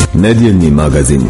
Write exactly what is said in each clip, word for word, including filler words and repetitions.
Nedjeljni magazin.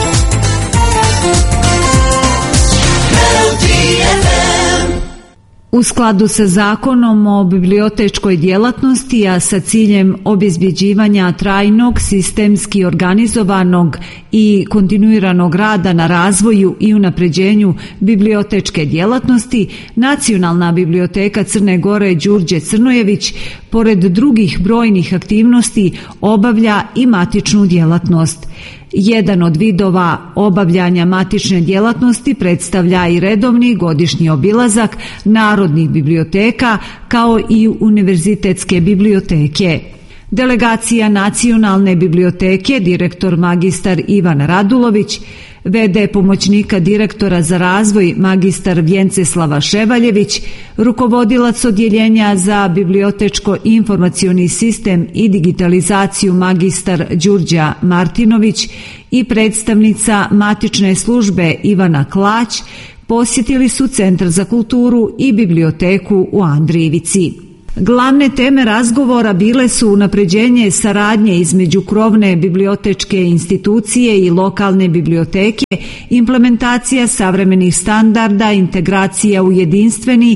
U skladu sa Zakonom o bibliotečkoj djelatnosti, a sa ciljem obezbjeđivanja trajnog, sistemski organizovanog i kontinuiranog rada na razvoju i unapređenju bibliotečke djelatnosti, Nacionalna biblioteka Crne Gore Đurđe Crnojević, pored drugih brojnih aktivnosti, obavlja i matičnu djelatnost. Jedan od vidova obavljanja matične djelatnosti predstavlja i redovni godišnji obilazak narodnih biblioteka kao i univerzitetske biblioteke. Delegacija Nacionalne biblioteke, direktor magistar Ivan Radulović, ve de pomoćnika direktora za razvoj magistar Vjenceslava Ševaljević, rukovodilac odjeljenja za bibliotečko-informacioni sistem i digitalizaciju magistar Đurđa Martinović i predstavnica matične službe Ivana Klać posjetili su Centar za kulturu i biblioteku u Andrijevici. Glavne teme razgovora bile su unapređenje saradnje između krovne bibliotečke institucije i lokalne biblioteke, implementacija savremenih standarda, integracija u jedinstveni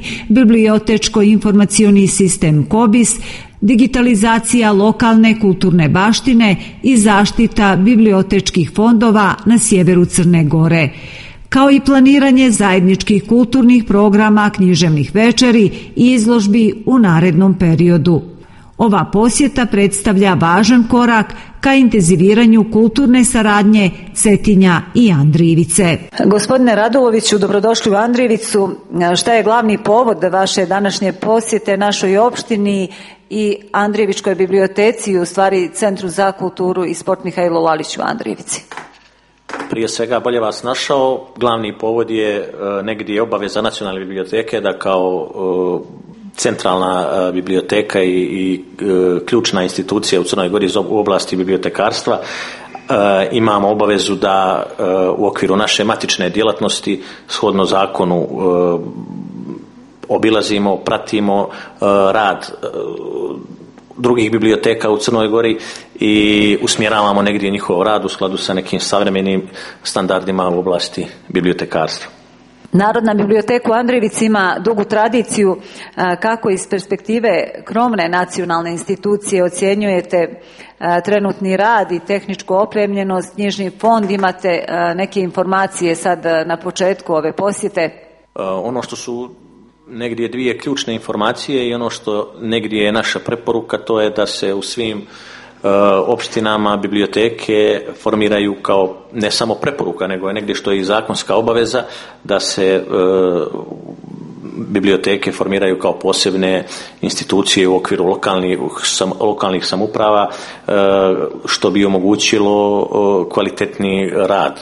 bibliotečko-informacioni sistem KOBIS, digitalizacija lokalne kulturne baštine i zaštita bibliotečkih fondova na sjeveru Crne Gore, kao i planiranje zajedničkih kulturnih programa, književnih večeri i izložbi u narednom periodu. Ova posjeta predstavlja važan korak ka intenziviranju kulturne saradnje Cetinja i Andrijevice. Gospodine Raduloviću, dobrodošli u Andrijevicu. Šta je glavni povod vaše današnje posjete našoj opštini i Andrijevičkoj biblioteci, u stvari Centru za kulturu i sport Mihajlo Lalić u Andrijevici? Prije svega, bolje vas našao. Glavni povod je e, negdje obaveza Nacionalne biblioteke da kao e, centralna e, biblioteka i, i e, ključna institucija u Crnoj Gori u oblasti bibliotekarstva e, imamo obavezu da e, u okviru naše matične djelatnosti, shodno zakonu, e, obilazimo, pratimo e, rad e, drugih biblioteka u Crnoj Gori i usmjeravamo negdje njihov rad u skladu sa nekim savremenim standardima u oblasti bibliotekarstva. Narodna biblioteka u Andrijevici ima dugu tradiciju. Kako iz perspektive krovne nacionalne institucije ocjenjujete trenutni rad i tehničku opremljenost, knjižni fond? Imate neke informacije sad na početku ove posjete? Ono što su negdje dvije ključne informacije i ono što negdje je naša preporuka, to je da se u svim e, opštinama biblioteke formiraju kao ne samo preporuka, nego je negdje što je i zakonska obaveza da se e, biblioteke formiraju kao posebne institucije u okviru lokalnih, sam, lokalnih samouprava, e, što bi omogućilo e, kvalitetni rad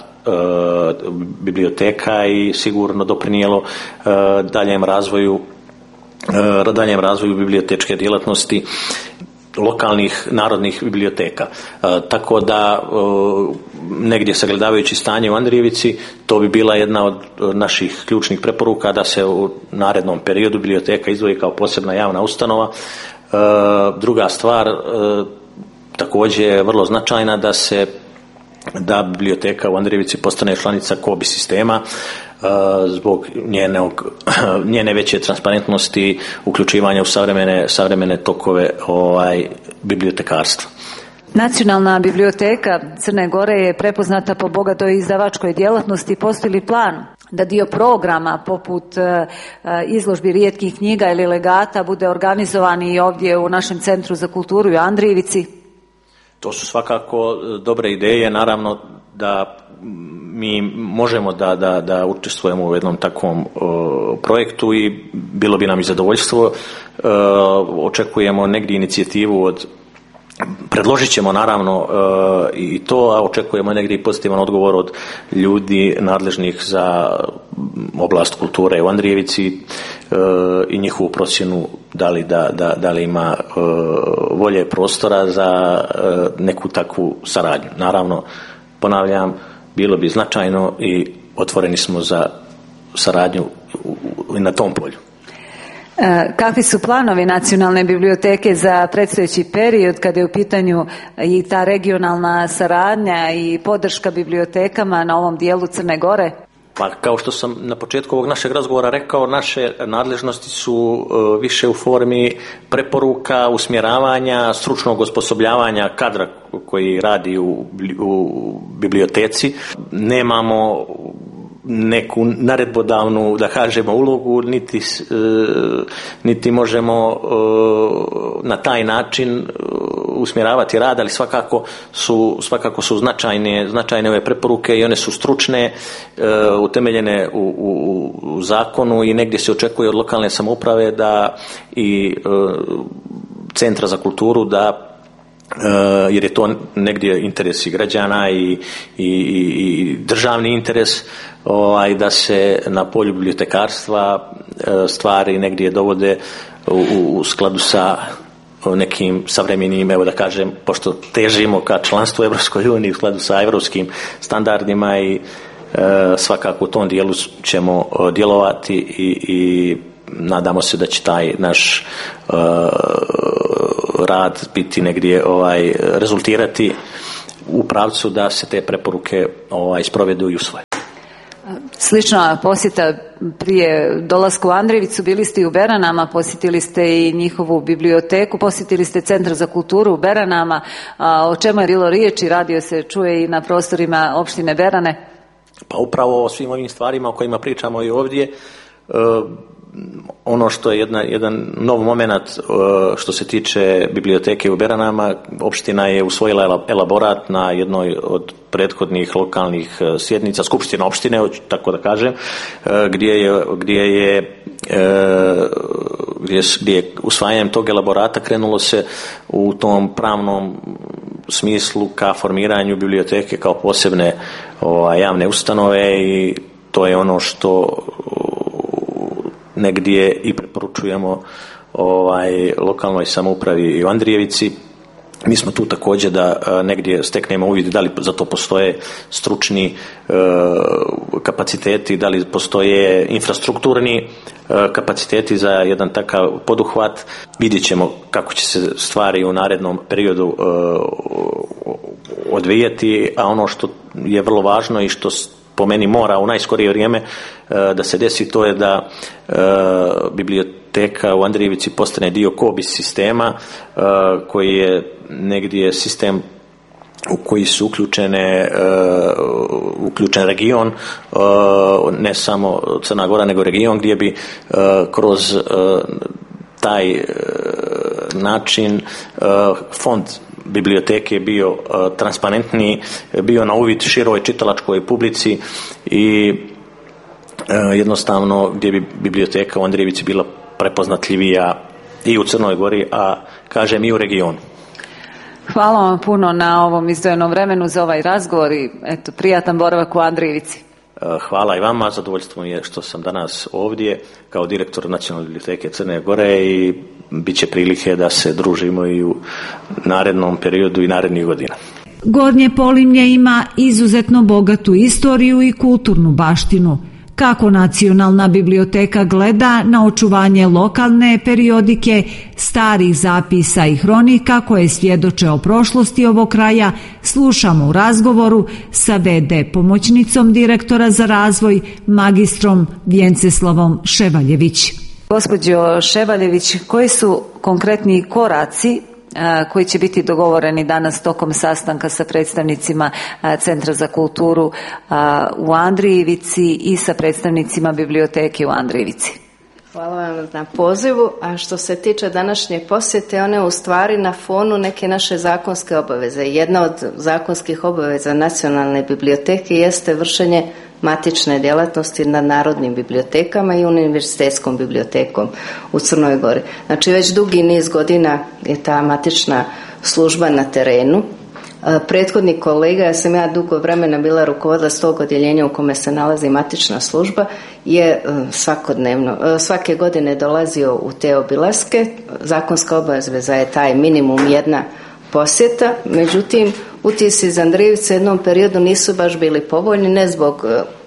biblioteka i sigurno doprinijelo daljem razvoju daljem razvoju bibliotečke djelatnosti lokalnih narodnih biblioteka. Tako da negdje sagledavajući stanje u Andrijevici, to bi bila jedna od naših ključnih preporuka da se u narednom periodu biblioteka izdvoji kao posebna javna ustanova. Druga stvar, također je vrlo značajna, da se da biblioteka u Andrijevici postane članica KOBIS sistema zbog njenog, njene veće transparentnosti, uključivanja u savremene, savremene tokove ovaj, bibliotekarstva. Nacionalna biblioteka Crne Gore je prepoznata po bogatoj izdavačkoj djelatnosti. Postoji li plan da dio programa poput izložbi rijetkih knjiga ili legata bude organizovan i ovdje u našem Centru za kulturu u Andrijevici? To su svakako dobre ideje, naravno da mi možemo da, da, da učestvujemo u jednom takvom o, projektu i bilo bi nam i zadovoljstvo. E, očekujemo negdje inicijativu od, predložit ćemo naravno e, i to, a očekujemo negdje i pozitivan odgovor od ljudi nadležnih za oblast kulture u Andrijevici e, i njihovu procjenu da li, da, da, da li ima e, volje prostora za e, neku takvu saradnju. Naravno, ponavljam, bilo bi značajno i otvoreni smo za saradnju na tom polju. Kakvi su planovi nacionalne biblioteke za predstojeći period kada je u pitanju i ta regionalna saradnja i podrška bibliotekama na ovom dijelu Crne Gore? Pa kao što sam na početku ovog našeg razgovora rekao, naše nadležnosti su uh, više u formi preporuka, usmjeravanja, stručnog osposobljavanja kadra koji radi u, u biblioteci. Nemamo neku naredbodavnu, da kažemo, ulogu, niti, niti možemo na taj način usmjeravati rad, ali svakako su, svakako su značajne, značajne ove preporuke i one su stručne, utemeljene u, u, u zakonu i negdje se očekuje od lokalne samouprave da i Centra za kulturu da jer je to negdje interes i građana i, i, i državni interes, ovaj, da se na polju bibliotekarstva stvari negdje dovode u, u skladu sa nekim savremenim, evo da kažem, pošto težimo ka članstvu u Europskoj uniji, u skladu sa europskim standardima i e, svakako u tom dijelu ćemo djelovati i, i nadamo se da će taj naš e, rad biti negdje ovaj, rezultirati u pravcu da se te preporuke ovaj, sprovedu i usvoje. Slična posjeta prije dolaska u Andrijevicu, bili ste i u Beranama, posjetili ste i njihovu biblioteku, posjetili ste Centar za kulturu u Beranama. O čemu je bilo riječi? Radio se čuje i na prostorima opštine Berane. Pa upravo o svim ovim stvarima o kojima pričamo i ovdje. Ono što je jedna, jedan nov moment što se tiče biblioteke u Beranama, opština je usvojila elaborat na jednoj od prethodnih lokalnih sjednica, skupština opštine, tako da kažem, gdje je, gdje je, gdje je, gdje je usvajanjem tog elaborata krenulo se u tom pravnom smislu ka formiranju biblioteke kao posebne ovaj, javne ustanove i to je ono što negdje i preporučujemo ovaj, lokalnoj samoupravi i u Andrijevici. Mi smo tu također da a, negdje steknemo uvid da li za to postoje stručni e, kapaciteti, da li postoje infrastrukturni e, kapaciteti za jedan takav poduhvat. Vidjet ćemo kako će se stvari u narednom periodu e, odvijati, a ono što je vrlo važno i što po meni mora u najskorije vrijeme da se desi, to je da biblioteka u Andrijevici postane dio KOBIS sistema koji je negdje sistem u koji su uključene uključen region, ne samo Crna Gora nego region, gdje bi kroz taj način fond biblioteke bio uh, transparentniji, bio na uvid široj čitalačkoj publici i uh, jednostavno gdje bi biblioteka u Andrijevici bila prepoznatljivija i u Crnoj Gori, a kažem i u regionu. Hvala vam puno na ovom izdvojenom vremenu za ovaj razgovor i eto, prijatan boravak u Andrijevici. Hvala i vama, zadovoljstvo mi je što sam danas ovdje kao direktor Nacionalne biblioteke Crne Gore i bit će prilike da se družimo i u narednom periodu i narednih godina. Gornje Polimlje ima izuzetno bogatu istoriju i kulturnu baštinu. Kako Nacionalna biblioteka gleda na očuvanje lokalne periodike, starih zapisa i hronika koje svjedoče o prošlosti ovog kraja, slušamo u razgovoru sa ve de pomoćnicom direktora za razvoj, magistrom Vjenceslavom Ševaljević. Gospođo Ševaljević, koji su konkretni koraci koji će biti dogovoreni danas tokom sastanka sa predstavnicima Centra za kulturu u Andrijevici i sa predstavnicima biblioteke u Andrijevici? Hvala vam na pozivu. A što se tiče današnje posjete, one u stvari na fonu neke naše zakonske obaveze. Jedna od zakonskih obaveza Nacionalne biblioteke jeste vršenje matične djelatnosti nad narodnim bibliotekama i univerzitetskom bibliotekom u Crnoj Gori. Znači već dugi niz godina je ta matična služba na terenu. Prethodni kolega, ja sam ja dugo vremena bila rukovodila s tog odjeljenja u kome se nalazi matična služba, je svakodnevno, svake godine dolazio u te obilaske. Zakonska obaveza je taj minimum jedna posjeta, međutim utisci iz Andrijevice u jednom periodu nisu baš bili povoljni, ne zbog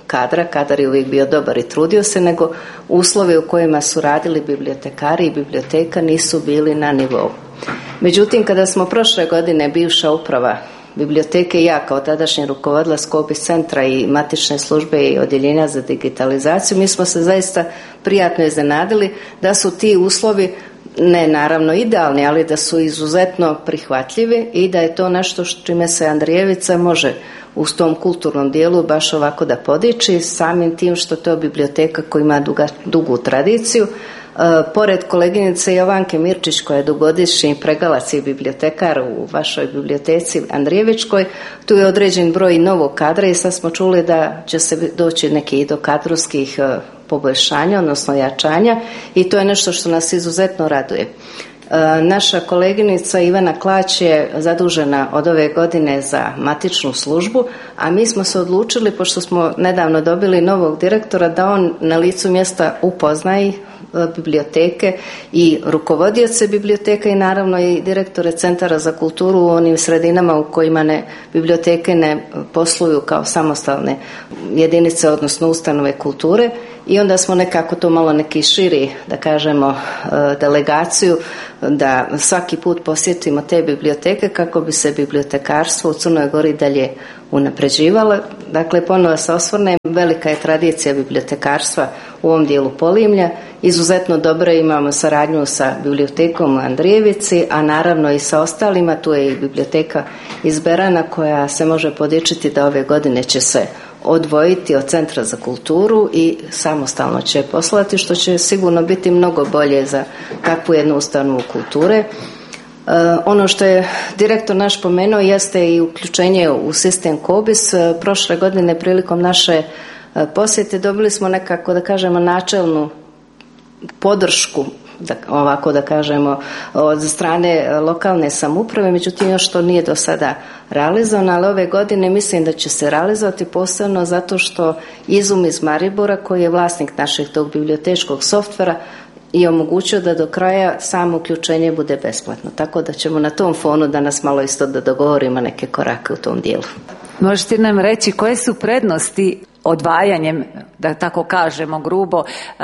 kadra, kadar je uvijek bio dobar i trudio se, nego uslovi u kojima su radili bibliotekari i biblioteka nisu bili na nivou. Međutim, kada smo prošle godine bivša uprava biblioteke i ja kao tadašnje rukovodila Skopis centra i matične službe i odjeljenja za digitalizaciju, mi smo se zaista prijatno iznenadili da su ti uslovi ne naravno idealni, ali da su izuzetno prihvatljivi i da je to nešto čime se Andrijevica može u tom kulturnom dijelu baš ovako da podiči, samim tim što to je biblioteka koja ima duga, dugu tradiciju. E, pored koleginice Jovanke Mirčić, koja je dugogodišnji pregalac i bibliotekar u vašoj biblioteci Andrijevičkoj, tu je određen broj novog kadra i sad smo čuli da će se doći neki do kadrovskih e, poboljšanja, odnosno jačanja, i to je nešto što nas izuzetno raduje. E, naša koleginica Ivana Klać je zadužena od ove godine za matičnu službu, a mi smo se odlučili, pošto smo nedavno dobili novog direktora, da on na licu mjesta upoznaje biblioteke i rukovodioce biblioteka i naravno i direktore centara za kulturu u onim sredinama u kojima ne, biblioteke ne posluju kao samostalne jedinice, odnosno ustanove kulture, i onda smo nekako to malo neki širi, da kažemo, delegaciju, da svaki put posjetimo te biblioteke kako bi se bibliotekarstvo u Crnoj Gori dalje unapređivalo. Dakle, ponovo se osvrnem, velika je tradicija bibliotekarstva u ovom dijelu Polimlja, izuzetno dobro imamo saradnju sa bibliotekom u Andrijevici, a naravno i sa ostalima, tu je i biblioteka iz Berana koja se može podičiti da ove godine će se odvojiti od Centra za kulturu i samostalno će poslati, što će sigurno biti mnogo bolje za takvu jednu ustanovu kulture. E, ono što je direktor naš pomenuo jeste i uključenje u sistem Kobis. E, prošle godine prilikom naše e, posjete dobili smo nekako, da kažemo, načelnu podršku, da, ovako da kažemo, od strane lokalne samouprave, međutim još to nije do sada realizovano, ali ove godine mislim da će se realizovati, posebno zato što Izum iz Maribora, koji je vlasnik našeg tog bibliotečkog softvera, i omogućio da do kraja samo uključenje bude besplatno. Tako da ćemo na tom fonu danas malo isto da dogovorimo neke korake u tom dijelu. Možete nam reći koje su prednosti odvajanjem, da tako kažemo grubo,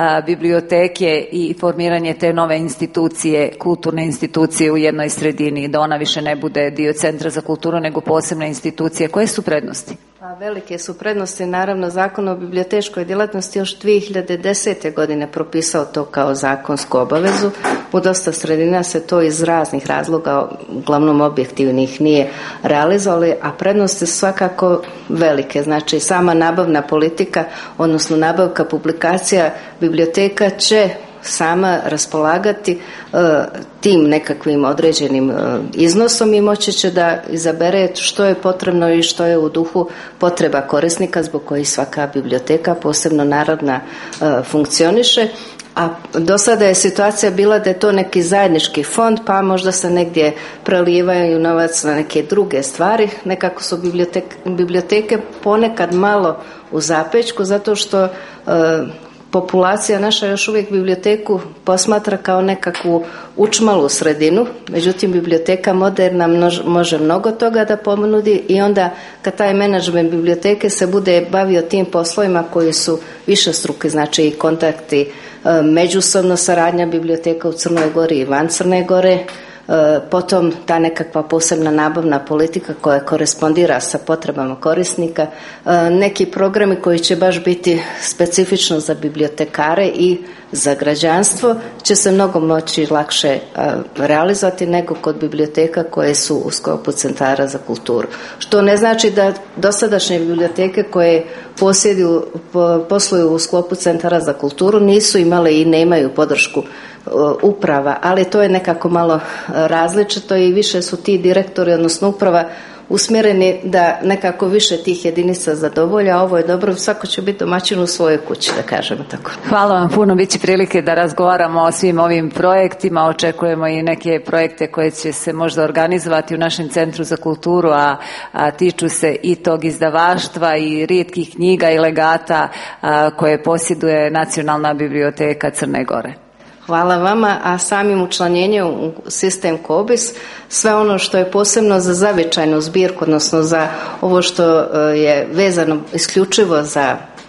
biblioteke i formiranje te nove institucije, kulturne institucije u jednoj sredini, da ona više ne bude dio Centra za kulturu nego posebne institucije? Koje su prednosti? Pa velike su prednosti, naravno Zakon o bibliotečkoj djelatnosti još dvije hiljade desete. godine propisao to kao zakonsku obavezu. U dosta sredina se to iz raznih razloga, uglavnom objektivnih, nije realizovali, a prednosti su svakako velike. Znači sama nabavna politika, odnosno nabavka publikacija, biblioteka će sama raspolagati uh, tim nekakvim određenim uh, iznosom i moći će da izabere što je potrebno i što je u duhu potreba korisnika, zbog kojih svaka biblioteka, posebno narodna, uh, funkcioniše. A do sada je situacija bila da je to neki zajednički fond, pa možda se negdje prelijevaju novac na neke druge stvari. Nekako su biblioteke, biblioteke ponekad malo u zapećku, zato što uh, populacija naša još uvijek biblioteku posmatra kao nekakvu učmalu sredinu, međutim biblioteka moderna množ, može mnogo toga da ponudi, i onda kad taj menadžment biblioteke se bude bavio tim poslovima koji su višestruki, znači i kontakti, međusobno saradnja biblioteka u Crnoj Gori i van Crne Gore, potom ta nekakva posebna nabavna politika koja korespondira sa potrebama korisnika, neki programi koji će baš biti specifično za bibliotekare i za građanstvo će se mnogo moći lakše realizovati nego kod biblioteka koje su u sklopu centara za kulturu. Što ne znači da dosadašnje biblioteke koje posjeduju, posluju u sklopu centara za kulturu nisu imale i nemaju podršku uprava, ali to je nekako malo različito i više su ti direktori, odnosno uprava, usmjereni da nekako više tih jedinica zadovolja. Ovo je dobro, svako će biti domaćin u svojoj kući, da kažemo tako. Hvala vam puno, bit će prilike da razgovaramo o svim ovim projektima, očekujemo i neke projekte koje će se možda organizovati u našem Centru za kulturu, a, a tiču se i tog izdavaštva i rijetkih knjiga i legata a, koje posjeduje Nacionalna biblioteka Crne Gore. Hvala vama, a samim učlanjenjem u sistem Kobis, sve ono što je posebno za zavičajnu zbirku, odnosno za ovo što je vezano isključivo za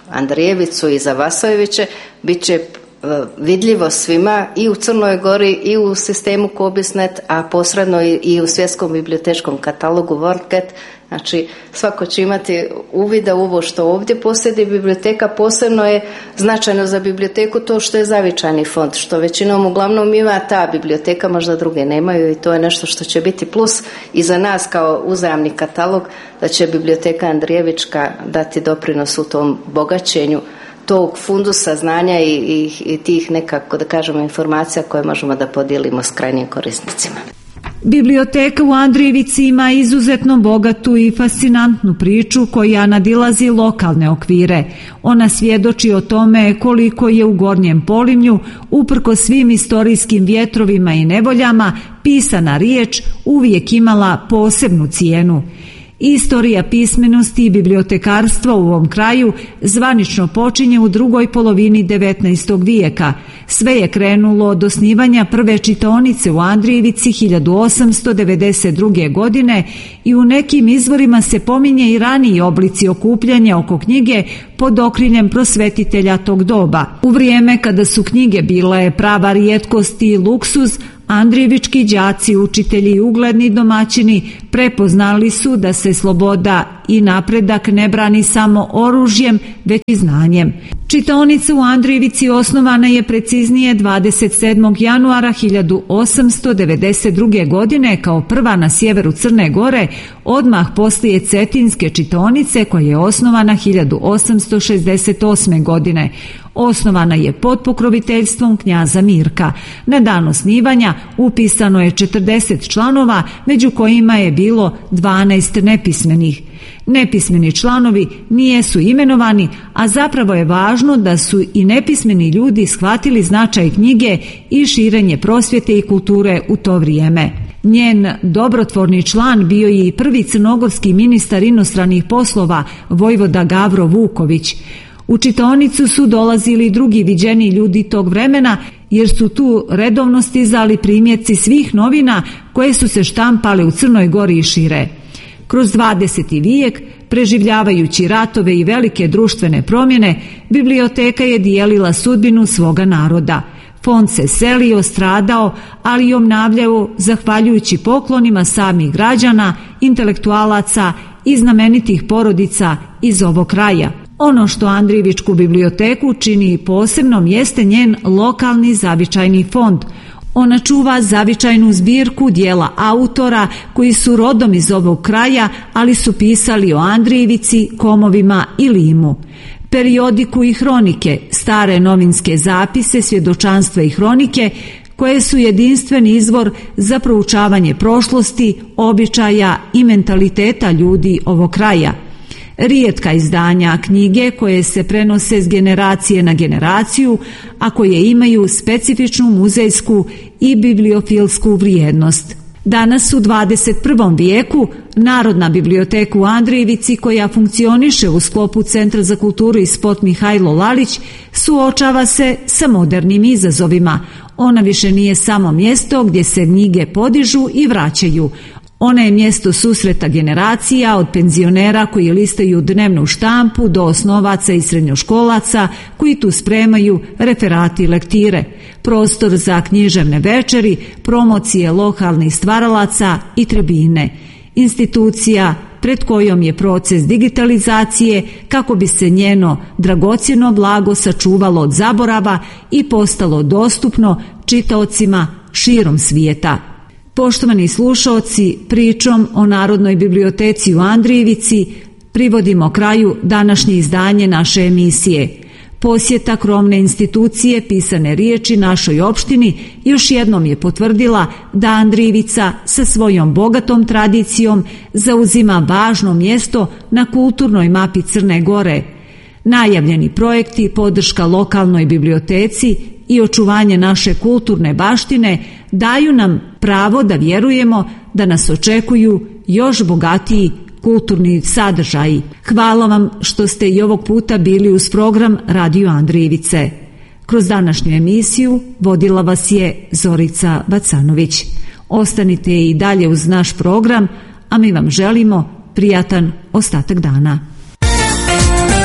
Andrijevicu i za Vasojeviće bit će vidljivo svima i u Crnoj Gori i u sistemu Kobisnet, a posredno i u svjetskom bibliotečkom katalogu WorldCat. Znači, svako će imati uvida u ovo što ovdje posjedi biblioteka. Posebno je značajno za biblioteku to što je zavičajni fond, što većinom uglavnom ima ta biblioteka, možda druge nemaju, i to je nešto što će biti plus i za nas kao uzajamni katalog, da će biblioteka Andrijevička dati doprinos u tom bogaćenju tog fundusa znanja i, i, i tih nekako, da kažemo, informacija koje možemo da podijelimo s krajnjim korisnicima. Biblioteka u Andrijevici ima izuzetno bogatu i fascinantnu priču koja nadilazi lokalne okvire. Ona svjedoči o tome koliko je u Gornjem Polimlju, uprkos svim istorijskim vjetrovima i nevoljama, pisana riječ uvijek imala posebnu cijenu. Istorija pismenosti i bibliotekarstva u ovom kraju zvanično počinje u drugoj polovini devetnaestog vijeka. Sve je krenulo od osnivanja prve čitaonice u Andrijevici hiljadu osamsto devedeset druge. godine i u nekim izvorima se pominje i raniji oblici okupljanja oko knjige pod okriljem prosvetitelja tog doba. U vrijeme kada su knjige bile prava rijetkost i luksuz, andrijevički đaci, učitelji i ugledni domaćini prepoznali su da se sloboda i napredak ne brani samo oružjem, već i znanjem. Čitaonica u Andrijevici osnovana je preciznije dvadeset sedmog januara hiljadu osamsto devedeset druge. godine kao prva na sjeveru Crne Gore, odmah poslije Cetinske čitaonice koja je osnovana hiljadu osamsto šezdeset osme. godine. Osnovana je pod pokroviteljstvom knjaza Mirka. Na dan osnivanja upisano je četrdeset članova, među kojima je bilo dvanaest nepismenih. Nepismeni članovi nijesu imenovani, a zapravo je važno da su i nepismeni ljudi shvatili značaj knjige i širenje prosvjete i kulture u to vrijeme. Njen dobrotvorni član bio je i prvi crnogorski ministar inostranih poslova, vojvoda Gavro Vuković. U čitaonicu su dolazili drugi viđeni ljudi tog vremena, jer su tu redovno stizali primjerci svih novina koje su se štampale u Crnoj Gori i šire. Kroz dvadeseti vijek, preživljavajući ratove i velike društvene promjene, biblioteka je dijelila sudbinu svoga naroda. Fond se selio, stradao, ali i obnavljao zahvaljujući poklonima samih građana, intelektualaca i znamenitih porodica iz ovog kraja. Ono što Andrijevičku biblioteku čini posebnom jeste njen lokalni zavičajni fond. Ona čuva zavičajnu zbirku dijela autora koji su rodom iz ovog kraja, ali su pisali o Andrijevici, Komovima i Limu. Periodiku i hronike, stare novinske zapise, svjedočanstva i hronike, koje su jedinstven izvor za proučavanje prošlosti, običaja i mentaliteta ljudi ovog kraja. Rijetka izdanja knjige koje se prenose s generacije na generaciju, a koje imaju specifičnu muzejsku i bibliofilsku vrijednost. Danas u dvadeset prvom vijeku Narodna biblioteka u Andrijevici, koja funkcioniše u sklopu Centra za kulturu i sport Mihajlo Lalić, suočava se sa modernim izazovima. Ona više nije samo mjesto gdje se knjige podižu i vraćaju. Ona je mjesto susreta generacija, od penzionera koji listaju dnevnu štampu do osnovaca i srednjoškolaca koji tu spremaju referati i lektire, prostor za književne večeri, promocije lokalnih stvaralaca i tribine, institucija pred kojom je proces digitalizacije kako bi se njeno dragocjeno blago sačuvalo od zaborava i postalo dostupno čitaocima širom svijeta. Poštovani slušaoci, pričom o Narodnoj biblioteci u Andrijevici privodimo kraju današnje izdanje naše emisije. Posjeta krovne institucije pisane riječi našoj opštini još jednom je potvrdila da Andrijevica sa svojom bogatom tradicijom zauzima važno mjesto na kulturnoj mapi Crne Gore. Najavljeni projekti, podrška lokalnoj biblioteci i očuvanje naše kulturne baštine daju nam pravo da vjerujemo da nas očekuju još bogatiji kulturni sadržaji. Hvala vam što ste i ovog puta bili uz program Radio Andrijevice. Kroz današnju emisiju vodila vas je Zorica Bacanović. Ostanite i dalje uz naš program, a mi vam želimo prijatan ostatak dana.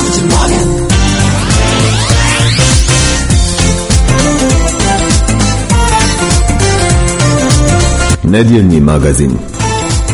Guten Morgen. Nedjeljni magazin.